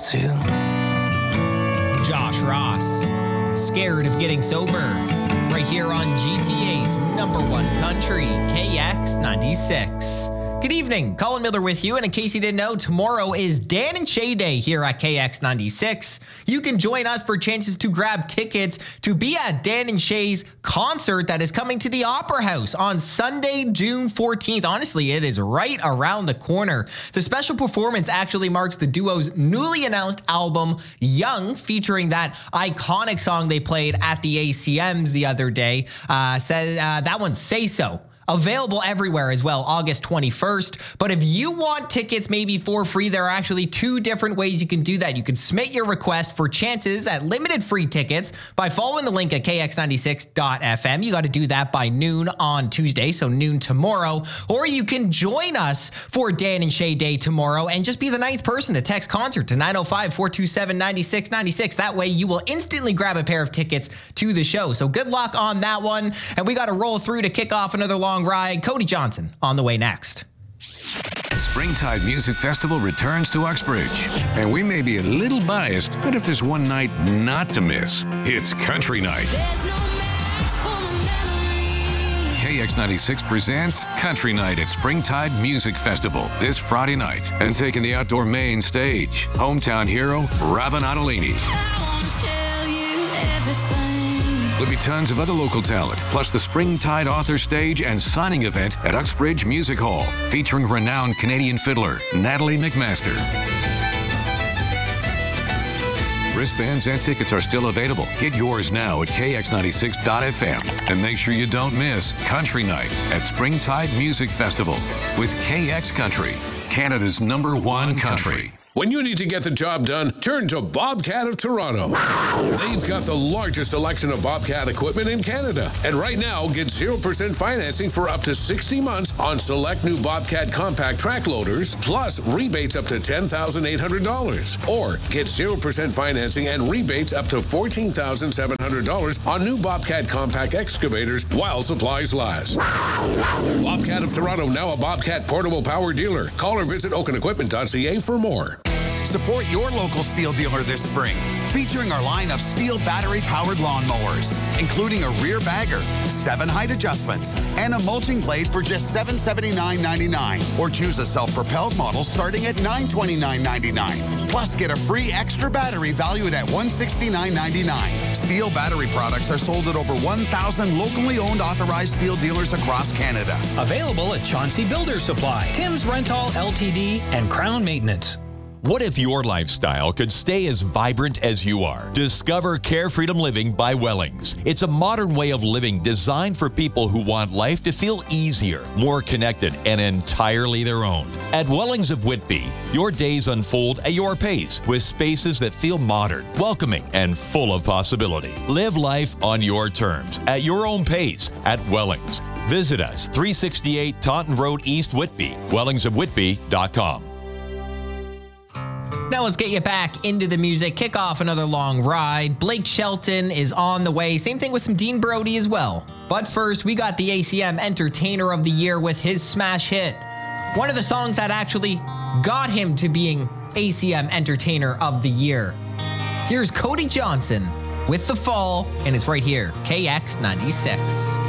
to. Josh Ross, Scared of Getting Sober, right here on GTA's number one country, KX96. Good evening, Colin Miller with you, and in case you didn't know, tomorrow is Dan and Shay Day here at KX96. You can join us for chances to grab tickets to be at Dan and Shay's concert that is coming to the Opera House on Sunday, June 14th. Honestly, it is right around the corner. The special performance actually marks the duo's newly announced album, Young, featuring that iconic song they played at the ACMs the other day. That one's Say So. Available everywhere as well, August 21st. But if you want tickets maybe for free, there are actually two different ways you can do that. You can submit your request for chances at limited free tickets by following the link at kx96.fm. You got to do that by noon on Tuesday, so noon tomorrow. Or you can join us for Dan and Shay Day tomorrow and just be the ninth person to text concert to 905-427-9696. That way you will instantly grab a pair of tickets to the show. So good luck on that one. And we got to roll through to kick off another long ride. Cody Johnson on the way next. Springtide Music Festival returns to Uxbridge. And we may be a little biased, but if there's one night not to miss, it's Country Night. KX96 presents Country Night at Springtide Music Festival this Friday night. And taking the outdoor main stage, hometown hero Robin Ottolini. There'll be tons of other local talent, plus the Springtide Author Stage and signing event at Uxbridge Music Hall, featuring renowned Canadian fiddler Natalie McMaster. Wristbands and tickets are still available. Get yours now at kx96.fm. And make sure you don't miss Country Night at Springtide Music Festival with KX Country, Canada's number one country. When you need to get the job done, turn to Bobcat of Toronto. They've got the largest selection of Bobcat equipment in Canada. And right now, get 0% financing for up to 60 months on select new Bobcat compact track loaders, plus rebates up to $10,800. Or get 0% financing and rebates up to $14,700 on new Bobcat compact excavators while supplies last. Bobcat of Toronto, now a Bobcat portable power dealer. Call or visit oakenequipment.ca for more. Support your local Steel dealer this spring, featuring our line of Steel battery-powered lawnmowers, including a rear bagger, 7 height adjustments, and a mulching blade for just $779.99. Or choose a self-propelled model starting at $929.99. Plus, get a free extra battery valued at $169.99. Steel battery products are sold at over 1,000 locally owned authorized Steel dealers across Canada. Available at Chauncey Builder Supply, Tim's Rental Ltd, and Crown Maintenance. What if your lifestyle could stay as vibrant as you are? Discover Care Freedom Living by Wellings. It's a modern way of living designed for people who want life to feel easier, more connected, and entirely their own. At Wellings of Whitby, your days unfold at your pace with spaces that feel modern, welcoming, and full of possibility. Live life on your terms, at your own pace, at Wellings. Visit us, 368 Taunton Road, East Whitby, wellingsofwhitby.com. Now let's get you back into the music, kick off another long ride. Blake Shelton is on the way. Same thing with some Dean Brody as well. But first, we got the ACM Entertainer of the Year with his smash hit. One of the songs that actually got him to being ACM Entertainer of the Year. Here's Cody Johnson with The Fall, and it's right here, KX96.